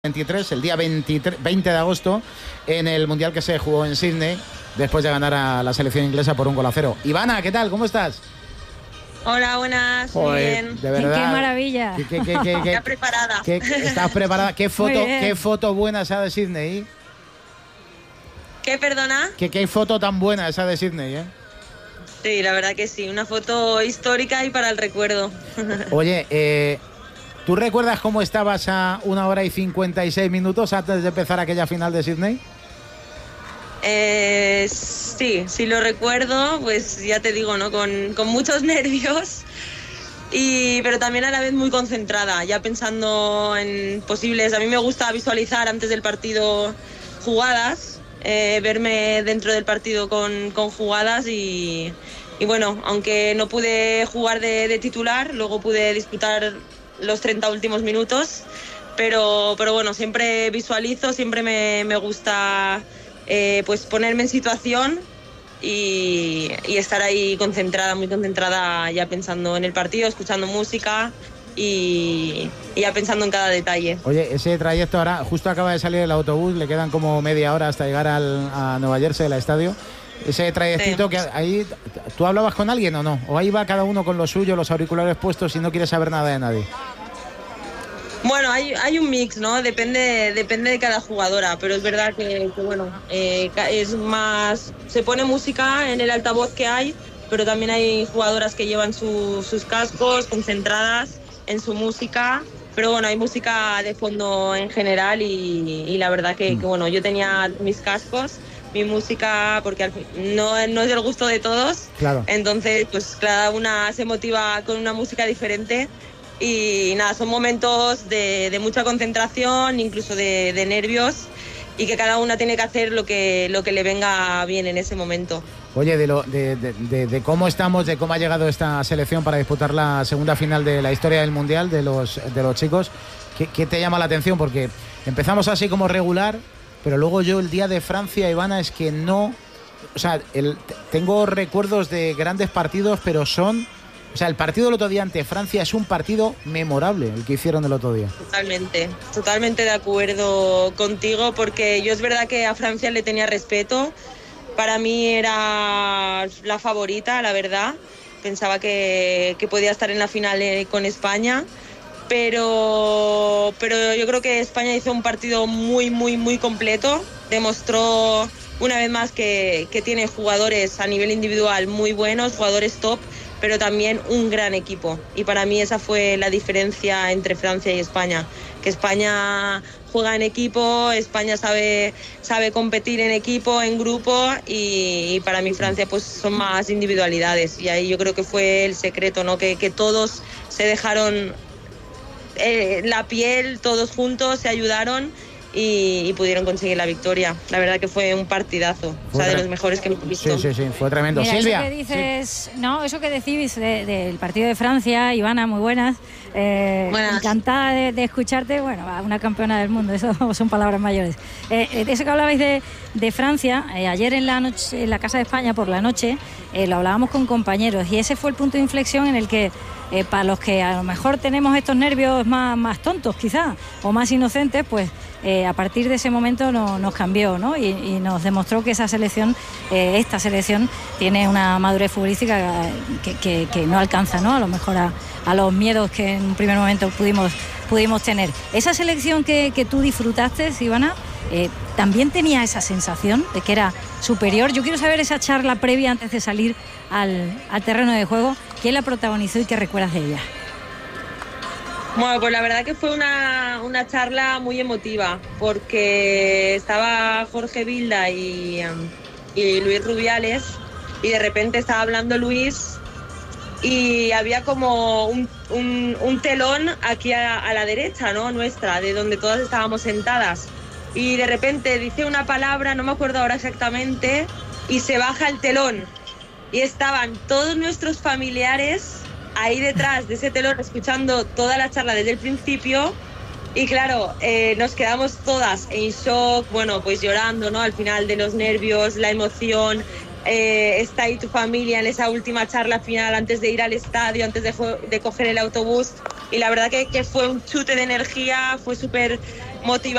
23, el día 20 de agosto, en el Mundial que se jugó en Sydney, después de ganar a la selección inglesa por 1-0. Ivana, ¿qué tal? ¿Cómo estás? Hola, buenas, muy bien. De verdad. ¡Qué maravilla! Ya preparada. ¿Estás preparada? ¿Qué foto buena esa de Sydney? ¿Qué, perdona? ¿Qué foto tan buena esa de Sydney, eh? Sí, la verdad que sí, una foto histórica y para el recuerdo. Oye, ¿tú recuerdas cómo estabas a 1 hora y 56 minutos antes de empezar aquella final de Sydney? Sí lo recuerdo, pues ya te digo, ¿no? Con muchos nervios, pero también a la vez muy concentrada, ya pensando en posibles... A mí me gusta visualizar antes del partido jugadas, verme dentro del partido con jugadas y bueno, aunque no pude jugar de titular, luego pude disputar los 30 últimos minutos, pero bueno, siempre visualizo, siempre me gusta pues ponerme en situación y estar ahí concentrada, muy concentrada, ya pensando en el partido, escuchando música y ya pensando en cada detalle. Oye, ese trayecto ahora, justo acaba de salir el autobús, le quedan como media hora hasta llegar a Nueva Jersey, el estadio. Ese trayectito, sí. Que ahí, ¿tú hablabas con alguien o no? ¿O ahí va cada uno con lo suyo, los auriculares puestos y no quiere saber nada de nadie? Bueno, hay un mix, ¿no? Depende de cada jugadora, pero es verdad que bueno, es más... Se pone música en el altavoz que hay, pero también hay jugadoras que llevan sus cascos concentradas en su música, pero bueno, hay música de fondo en general y la verdad que bueno, yo tenía mis cascos, mi música, porque no es del gusto de todos, claro. Entonces pues cada una se motiva con una música diferente y nada, son momentos de mucha concentración, incluso de nervios, y que cada una tiene que hacer lo que le venga bien en ese momento. Oye, de cómo estamos, de cómo ha llegado esta selección para disputar la segunda final de la historia del Mundial de los chicos, ¿qué te llama la atención? Porque empezamos así como regular, pero luego yo el día de Francia, Ivana, es que no... O sea, tengo recuerdos de grandes partidos, pero son... O sea, el partido del otro día ante Francia es un partido memorable, el que hicieron el otro día. Totalmente de acuerdo contigo, porque yo es verdad que a Francia le tenía respeto. Para mí era la favorita, la verdad. Pensaba que podía estar en la final con España. Pero yo creo que España hizo un partido muy, muy, muy completo. Demostró una vez más que tiene jugadores a nivel individual muy buenos, jugadores top, pero también un gran equipo. Y para mí esa fue la diferencia entre Francia y España. Que España juega en equipo, España sabe competir en equipo, en grupo, y para mí Francia pues son más individualidades. Y ahí yo creo que fue el secreto, ¿no? Que todos se dejaron la piel, todos juntos se ayudaron y pudieron conseguir la victoria. La verdad que fue un partidazo, de los mejores que hemos visto. Sí, fue tremendo. Mira, Silvia. Eso que dices, sí. No, eso que decís del partido de Francia, Ivana, muy buenas. Buenas. Encantada de escucharte. Bueno, una campeona del mundo, eso son palabras mayores. Eso que hablabais de Francia, ayer en la noche, en la Casa de España por la noche, lo hablábamos con compañeros y ese fue el punto de inflexión en el que para los que a lo mejor tenemos estos nervios más tontos quizás o más inocentes, pues a partir de ese momento nos cambió, ¿no? Y nos demostró que esa selección, esta selección tiene una madurez futbolística que no alcanza, ¿no? A lo mejor a los miedos que en un primer momento pudimos tener. Esa selección que tú disfrutaste, Ivana, también tenía esa sensación de que era superior. Yo quiero saber esa charla previa antes de salir al terreno de juego. ¿Quién la protagonizó y qué recuerdas de ella? Bueno, pues la verdad que fue una charla muy emotiva, porque estaba Jorge Vilda y Luis Rubiales, y de repente estaba hablando Luis y había como un telón aquí a la derecha, ¿no? Nuestra, de donde todas estábamos sentadas. Y de repente dice una palabra, no me acuerdo ahora exactamente, y se baja el telón. Y estaban todos nuestros familiares ahí detrás de ese telón escuchando toda la charla desde el principio. Y claro, nos quedamos todas en shock, bueno, pues llorando, ¿no? Al final de los nervios, la emoción. Está ahí tu familia en esa última charla final antes de ir al estadio, antes de coger el autobús. Y la verdad que fue un chute de energía, fue súper motivado